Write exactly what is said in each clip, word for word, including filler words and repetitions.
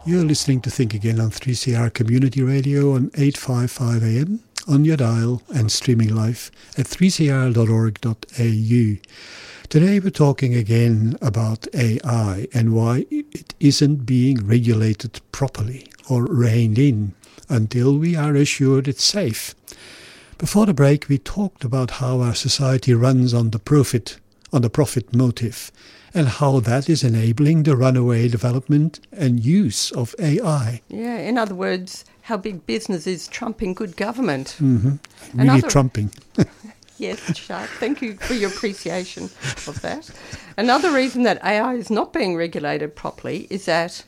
You're listening to Think Again on three C R Community Radio on eight fifty-five A M, on your dial and streaming live at three c r dot org dot a u. Today we're talking again about A I and why it isn't being regulated properly or reined in until we are assured it's safe. Before the break we talked about how our society runs on the profit, on the profit motive, and how that is enabling the runaway development and use of A I. Yeah, in other words, how big business is trumping good government. Mm-hmm. Really Another, trumping. Yes, Shark, thank you for your appreciation of that. Another reason that A I is not being regulated properly is that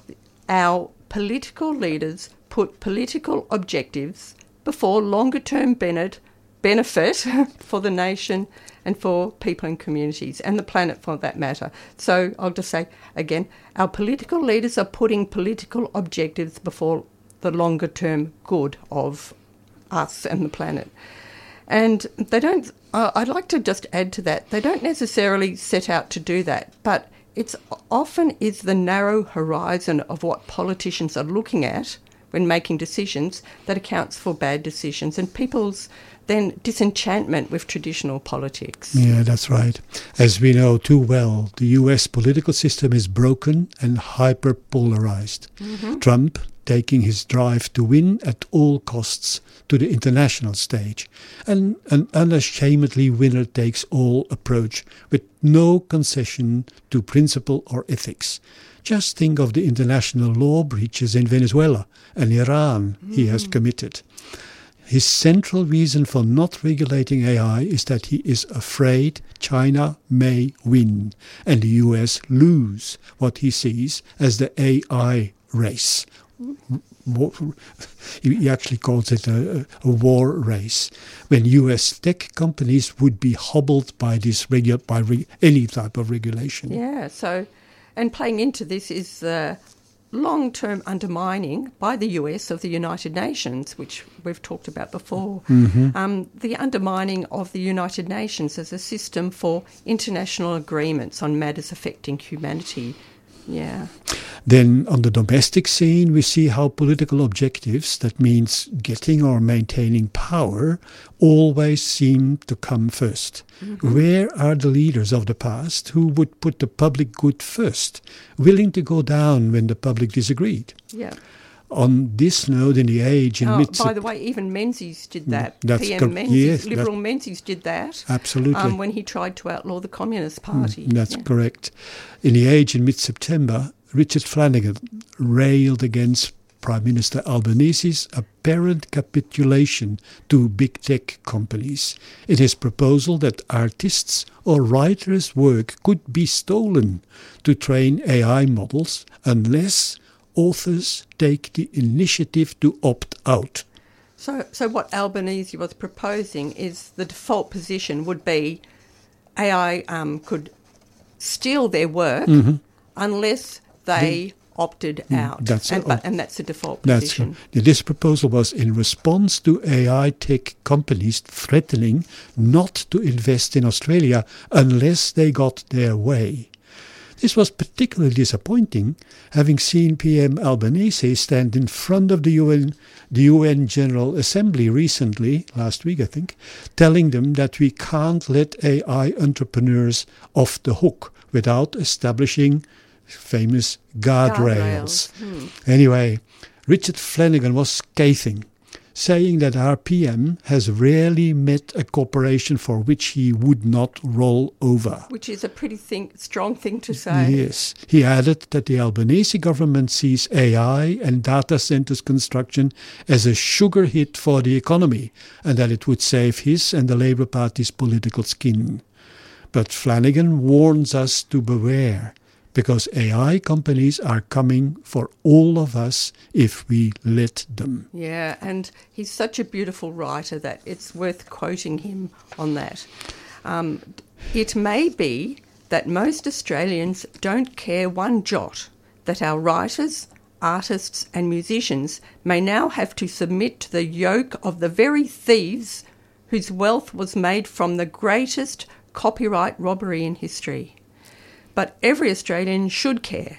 our political leaders put political objectives before longer-term benefit, benefit for the nation and for people and communities and the planet for that matter. So I'll just say again, our political leaders are putting political objectives before the longer-term good of us and the planet. And they don't, uh, I'd like to just add to that, they don't necessarily set out to do that, but it's often is the narrow horizon of what politicians are looking at when making decisions that accounts for bad decisions and people's then disenchantment with traditional politics. Yeah, that's right. As we know too well, the U S political system is broken and hyper-polarized. Mm-hmm. Trump taking his drive to win at all costs to the international stage, and an unashamedly winner-takes-all approach with no concession to principle or ethics. Just think of the international law breaches in Venezuela and Iran mm. he has committed. His central reason for not regulating A I is that he is afraid China may win and the U S lose what he sees as the A I race. He actually calls it a, a war race, when U S tech companies would be hobbled by this regu- by re- any type of regulation. Yeah, so, and playing into this is the long-term undermining by the U S of the United Nations, which we've talked about before. Mm-hmm. Um, the undermining of the United Nations as a system for international agreements on matters affecting humanity. Yeah. Then on the domestic scene, we see how political objectives, that means getting or maintaining power, always seem to come first. Mm-hmm. Where are the leaders of the past who would put the public good first, willing to go down when the public disagreed? Yeah. On this note, in the age in oh, mid by the way, even Menzies did that. That's P M cor- Menzies, yes, Liberal Menzies did that. Absolutely. Um, when he tried to outlaw the Communist Party. Mm, that's yeah. correct. In the age in mid-September, Richard Flanagan railed against Prime Minister Albanese's apparent capitulation to big tech companies in his proposal that artists' or writers' work could be stolen to train A I models unless authors take the initiative to opt out. So, so what Albanese was proposing is the default position would be A I um, could steal their work mm-hmm. unless they the, opted out. That's and, a, but, and that's the default that's position. A, this proposal was in response to A I tech companies threatening not to invest in Australia unless they got their way. This was particularly disappointing, having seen P M Albanese stand in front of the U N, the U N General Assembly recently, last week I think, telling them that we can't let A I entrepreneurs off the hook without establishing famous guardrails. Guardrails. Hmm. Anyway, Richard Flanagan was scathing, saying that our P M has rarely met a corporation for which he would not roll over. Which is a pretty thing, strong thing to say. Yes. He added that the Albanese government sees A I and data centers construction as a sugar hit for the economy and that it would save his and the Labour Party's political skin. But Flanagan warns us to beware, because A I companies are coming for all of us if we let them. Yeah, and he's such a beautiful writer that it's worth quoting him on that. Um, it may be that most Australians don't care one jot that our writers, artists and musicians may now have to submit to the yoke of the very thieves whose wealth was made from the greatest copyright robbery in history. But every Australian should care,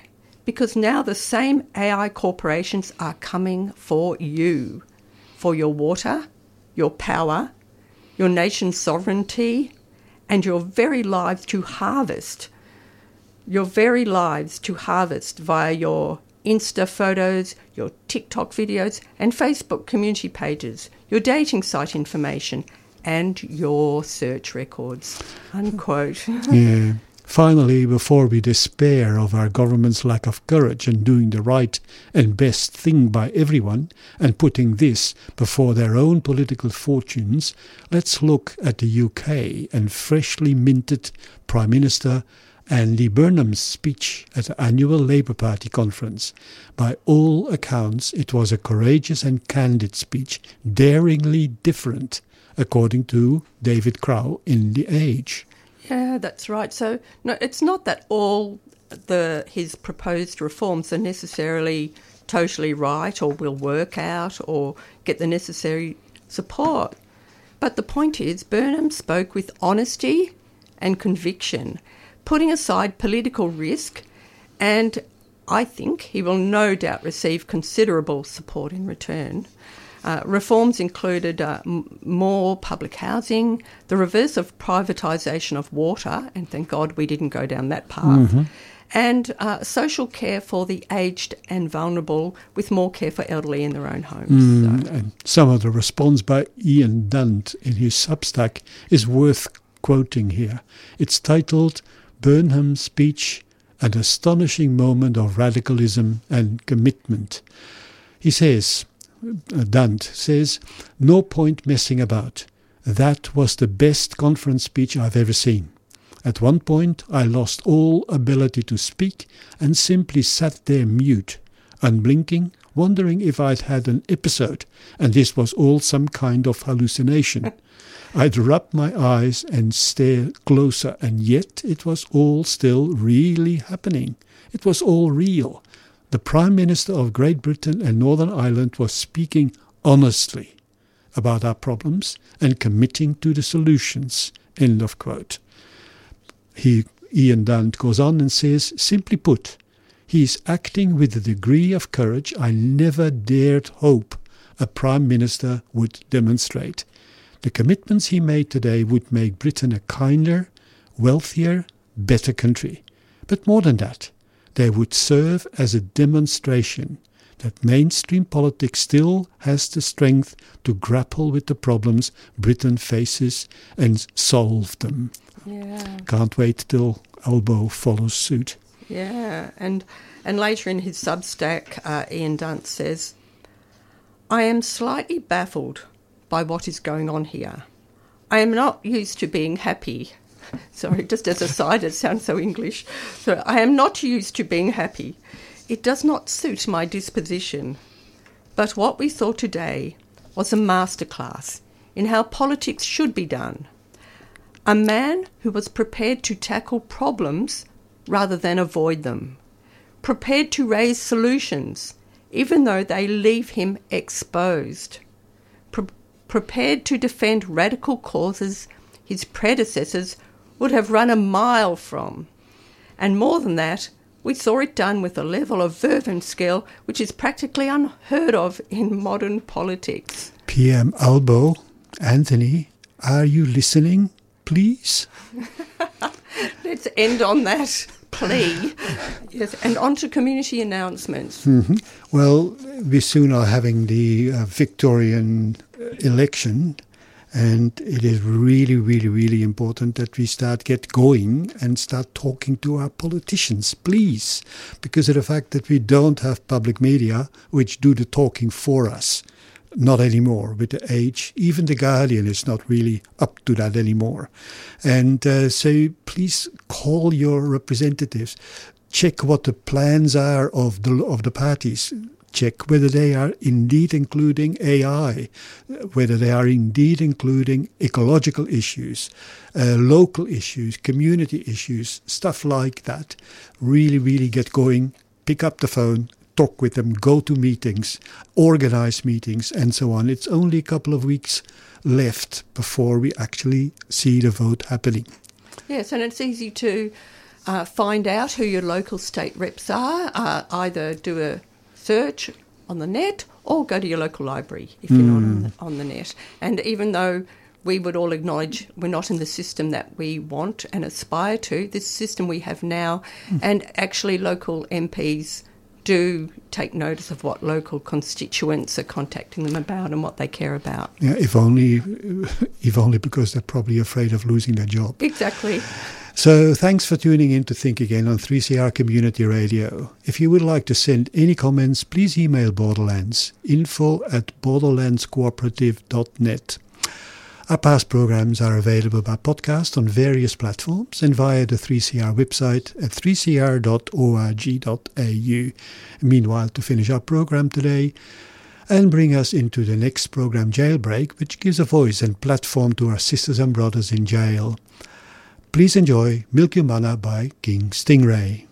because now the same A I corporations are coming for you, for your water, your power, your nation's sovereignty, and your very lives to harvest, your very lives to harvest via your Insta photos, your TikTok videos, and Facebook community pages, your dating site information, and your search records, unquote. Yeah. Finally, before we despair of our government's lack of courage in doing the right and best thing by everyone and putting this before their own political fortunes, let's look at the U K and freshly minted Prime Minister Andy Burnham's speech at the annual Labour Party conference. By all accounts, it was a courageous and candid speech, daringly different, according to David Crowe in The Age. Yeah, that's right. So no, it's not that all the his proposed reforms are necessarily totally right or will work out or get the necessary support. But the point is, Burnham spoke with honesty and conviction, putting aside political risk, and I think he will no doubt receive considerable support in return. Uh, reforms included uh, m- more public housing, the reverse of privatisation of water, and thank God we didn't go down that path, mm-hmm. and uh, social care for the aged and vulnerable, with more care for elderly in their own homes. Mm, so. And some of the response by Ian Dunt in his Substack is worth quoting here. It's titled Burnham's Speech, an astonishing moment of radicalism and commitment. He says, Dunt says, no point messing about. That was the best conference speech I've ever seen. At one point, I lost all ability to speak and simply sat there mute, unblinking, wondering if I'd had an episode, and this was all some kind of hallucination. I'd rub my eyes and stare closer, and yet it was all still really happening. It was all real. The Prime Minister of Great Britain and Northern Ireland was speaking honestly about our problems and committing to the solutions. End of quote. He, Ian Dunt goes on and says, simply put, he is acting with a degree of courage I never dared hope a Prime Minister would demonstrate. The commitments he made today would make Britain a kinder, wealthier, better country. But more than that, they would serve as a demonstration that mainstream politics still has the strength to grapple with the problems Britain faces and solve them. Yeah. Can't wait till Albo follows suit. Yeah, and and later in his Substack, uh, Ian Dunt says, I am slightly baffled by what is going on here. I am not used to being happy. Sorry, just as a side, it sounds so English. So I am not used to being happy. It does not suit my disposition. But what we saw today was a masterclass in how politics should be done. A man who was prepared to tackle problems rather than avoid them. Prepared to raise solutions, even though they leave him exposed. Pre- prepared to defend radical causes his predecessors would have run a mile from. And more than that, we saw it done with a level of verve and skill which is practically unheard of in modern politics. P M Albo, Anthony, are you listening, please? Let's end on that plea. Yes, and on to community announcements. Mm-hmm. Well, we soon are having the uh, Victorian election, and it is really, really, really important that we start get going and start talking to our politicians, please, because of the fact that we don't have public media which do the talking for us. Not anymore with the age. Even The Guardian is not really up to that anymore. And uh, so please call your representatives. Check what the plans are of the of the parties. Check whether they are indeed including A I, whether they are indeed including ecological issues, uh, local issues, community issues, stuff like that. Really, really get going. Pick up the phone. Talk with them, go to meetings, organize meetings, and so on. It's only a couple of weeks left before we actually see the vote happening. Yes, and it's easy to Uh, find out who your local state reps are. Uh, either do a search on the net or go to your local library if you're mm. not on the, on the net. And even though we would all acknowledge we're not in the system that we want and aspire to, this system we have now, mm. and actually local M Ps do take notice of what local constituents are contacting them about and what they care about. Yeah, if only, if only because they're probably afraid of losing their job. Exactly. So thanks for tuning in to Think Again on three C R Community Radio. If you would like to send any comments, please email Borderlands, info at borderlands cooperative dot net. Our past programs are available by podcast on various platforms and via the three C R website at three c r dot org dot a u. Meanwhile, to finish our program today and bring us into the next program, Jailbreak, which gives a voice and platform to our sisters and brothers in jail. Please enjoy Milky Mana by King Stingray.